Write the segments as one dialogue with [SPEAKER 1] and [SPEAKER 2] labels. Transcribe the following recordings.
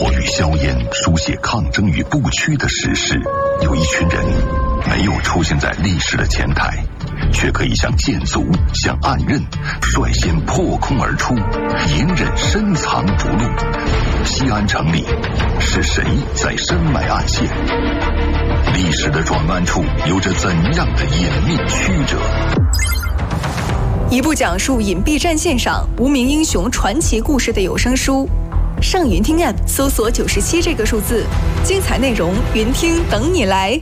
[SPEAKER 1] 火与硝烟书写抗争与不屈的史诗。有一群人没有出现在历史的前台，却可以像箭卒，像暗刃，率先破空而出，隐忍深藏不露。西安城里是谁在深埋暗线？历史的转弯处有着怎样的隐秘曲折？
[SPEAKER 2] 一部讲述隐蔽战线上无名英雄传奇故事的有声书。上云听 App 搜索97这个数字，精彩内容云听等你来。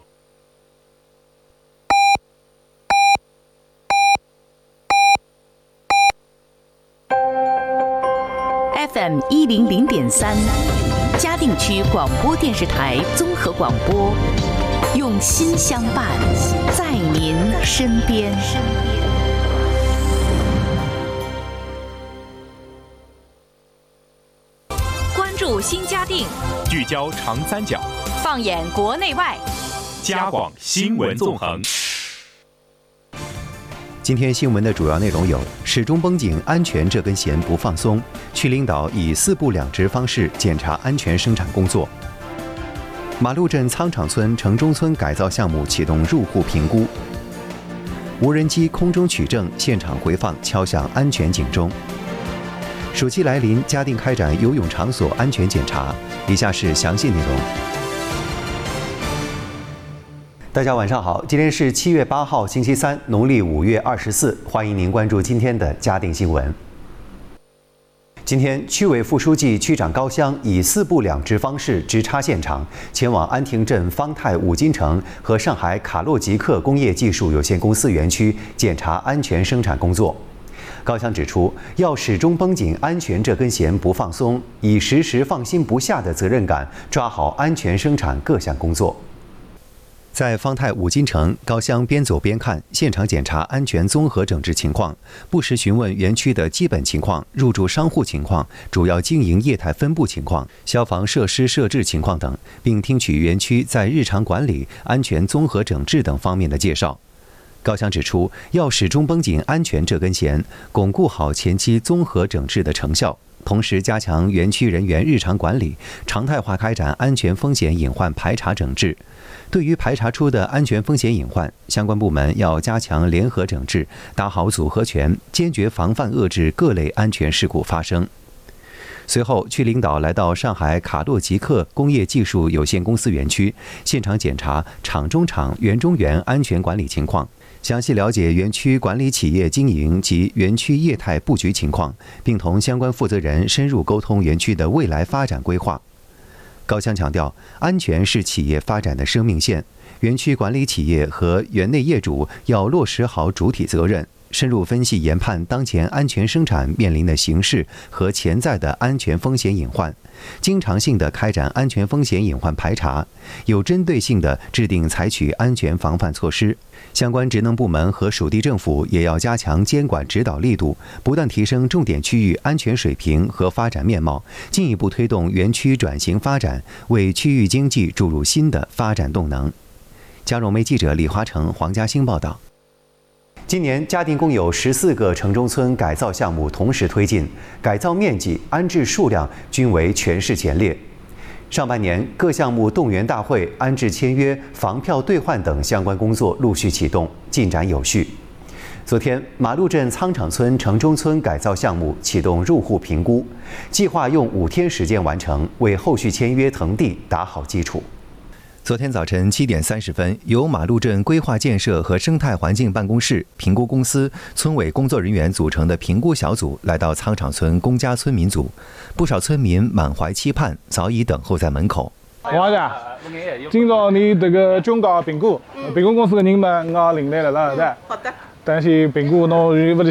[SPEAKER 3] FM 100.3，嘉定区广播电视台综合广播，用心相伴，在您身边。
[SPEAKER 4] 关注新嘉定，
[SPEAKER 5] 聚焦长三角，
[SPEAKER 4] 放眼国内外，
[SPEAKER 5] 嘉广新闻纵横。
[SPEAKER 6] 今天新闻的主要内容有：始终绷紧安全这根弦不放松，区领导以4步2值方式检查安全生产工作；马路镇仓场村城中村改造项目启动入户评估；无人机空中取证现场回放敲响安全警钟。暑期来临，嘉定开展游泳场所安全检查。以下是详细内容。大家晚上好，今天是7月8号星期三，农历5月24，欢迎您关注今天的嘉定新闻。今天，区委副书记、区长高湘以4步2值方式直插现场，前往安亭镇方太五金城和上海卡洛吉克工业技术有限公司园区检查安全生产工作。高湘指出，要始终绷紧安全这根弦不放松，以时时放心不下的责任感，抓好安全生产各项工作。在方太五金城，高湘边走边看，现场检查安全综合整治情况，不时询问园区的基本情况、入驻商户情况、主要经营业态分布情况、消防设施设置情况等，并听取园区在日常管理、安全综合整治等方面的介绍。高湘指出，要始终绷紧安全这根弦，巩固好前期综合整治的成效，同时加强园区人员日常管理，常态化开展安全风险隐患排查整治。对于排查出的安全风险隐患，相关部门要加强联合整治，打好组合拳，坚决防范遏制各类安全事故发生。随后，区领导来到上海卡洛吉克工业技术有限公司园区，现场检查厂中厂、园中园安全管理情况，详细了解园区管理企业经营及园区业态布局情况，并同相关负责人深入沟通园区的未来发展规划。高湘强调，安全是企业发展的生命线，园区管理企业和园内业主要落实好主体责任，深入分析研判当前安全生产面临的形势和潜在的安全风险隐患，经常性的开展安全风险隐患排查，有针对性的制定采取安全防范措施。相关职能部门和属地政府也要加强监管指导力度，不断提升重点区域安全水平和发展面貌，进一步推动园区转型发展，为区域经济注入新的发展动能。嘉融媒记者李华成、黄嘉兴报道。今年嘉定共有14个城中村改造项目同时推进，改造面积、安置数量均为全市前列。上半年，各项目动员大会、安置签约、房票兑换等相关工作陆续启动，进展有序。昨天，马路镇仓场村城中村改造项目启动入户评估，计划用5天时间完成，为后续签约腾地打好基础。昨天早晨7点30分，由马路镇规划建设和生态环境办公室、评估公司、村委工作人员组成的评估小组来到仓场村公家村民组，不少村民满怀期盼，早已等候在门口。
[SPEAKER 7] 王姐，今朝你这个中高评估公司的人们我领来了，对。好的。但是评估侬不是